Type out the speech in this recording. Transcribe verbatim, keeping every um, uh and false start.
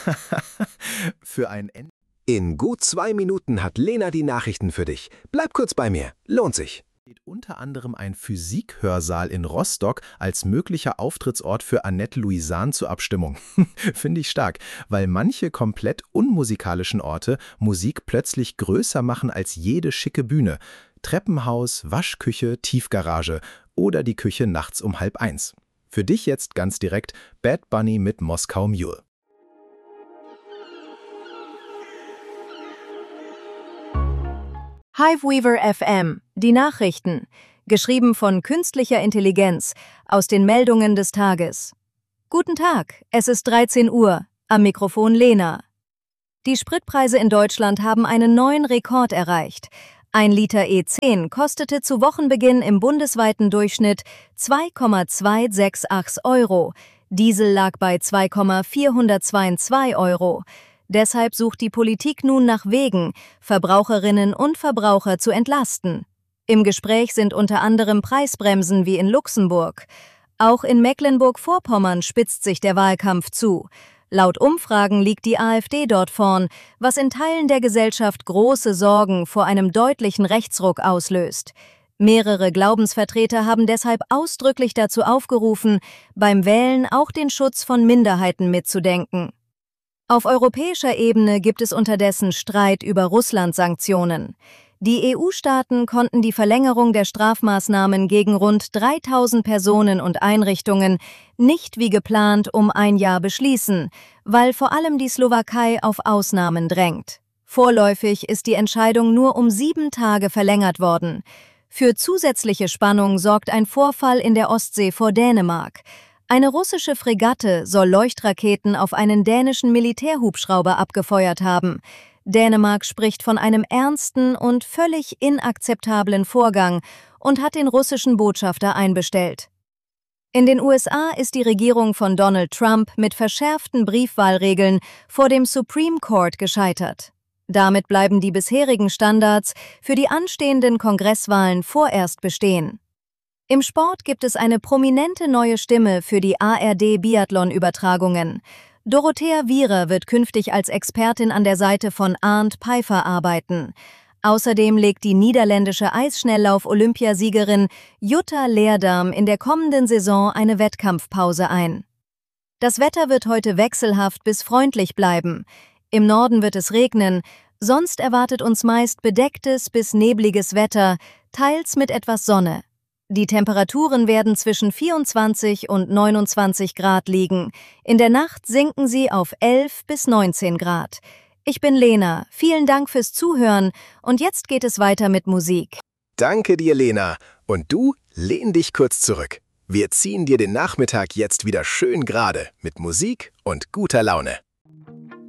Für ein Ende. In gut zwei Minuten hat Lena die Nachrichten für dich. Bleib kurz bei mir. Lohnt sich. Steht unter anderem ein Physikhörsaal in Rostock als möglicher Auftrittsort für Annette Louisan zur Abstimmung. Finde ich stark, weil manche komplett unmusikalischen Orte Musik plötzlich größer machen als jede schicke Bühne. Treppenhaus, Waschküche, Tiefgarage oder die Küche nachts um halb eins. Für dich jetzt ganz direkt Bad Bunny mit Moskau Mule. Hiveweaver F M, die Nachrichten, geschrieben von künstlicher Intelligenz, aus den Meldungen des Tages. Guten Tag, es ist dreizehn Uhr, am Mikrofon Lena. Die Spritpreise in Deutschland haben einen neuen Rekord erreicht. Ein Liter E zehn kostete zu Wochenbeginn im bundesweiten Durchschnitt zwei Komma zweihundertachtundsechzig Euro, Diesel lag bei zwei Komma vierhundertzweiundzwanzig Euro. Deshalb sucht die Politik nun nach Wegen, Verbraucherinnen und Verbraucher zu entlasten. Im Gespräch sind unter anderem Preisbremsen wie in Luxemburg. Auch in Mecklenburg-Vorpommern spitzt sich der Wahlkampf zu. Laut Umfragen liegt die AfD dort vorn, was in Teilen der Gesellschaft große Sorgen vor einem deutlichen Rechtsruck auslöst. Mehrere Glaubensvertreter haben deshalb ausdrücklich dazu aufgerufen, beim Wählen auch den Schutz von Minderheiten mitzudenken. Auf europäischer Ebene gibt es unterdessen Streit über Russland-Sanktionen. Die E U-Staaten konnten die Verlängerung der Strafmaßnahmen gegen rund dreitausend Personen und Einrichtungen nicht wie geplant um ein Jahr beschließen, weil vor allem die Slowakei auf Ausnahmen drängt. Vorläufig ist die Entscheidung nur um sieben Tage verlängert worden. Für zusätzliche Spannung sorgt ein Vorfall in der Ostsee vor Dänemark. Eine russische Fregatte soll Leuchtraketen auf einen dänischen Militärhubschrauber abgefeuert haben. Dänemark spricht von einem ernsten und völlig inakzeptablen Vorgang und hat den russischen Botschafter einbestellt. In den U S A ist die Regierung von Donald Trump mit verschärften Briefwahlregeln vor dem Supreme Court gescheitert. Damit bleiben die bisherigen Standards für die anstehenden Kongresswahlen vorerst bestehen. Im Sport gibt es eine prominente neue Stimme für die A R D-Biathlon-Übertragungen. Dorothea Viera wird künftig als Expertin an der Seite von Arnd Peiffer arbeiten. Außerdem legt die niederländische Eisschnelllauf-Olympiasiegerin Jutta Leerdam in der kommenden Saison eine Wettkampfpause ein. Das Wetter wird heute wechselhaft bis freundlich bleiben. Im Norden wird es regnen, sonst erwartet uns meist bedecktes bis nebliges Wetter, teils mit etwas Sonne. Die Temperaturen werden zwischen vierundzwanzig und neunundzwanzig Grad liegen. In der Nacht sinken sie auf elf bis neunzehn Grad. Ich bin Lena, vielen Dank fürs Zuhören und jetzt geht es weiter mit Musik. Danke dir, Lena. Und du, lehn dich kurz zurück. Wir ziehen dir den Nachmittag jetzt wieder schön gerade mit Musik und guter Laune.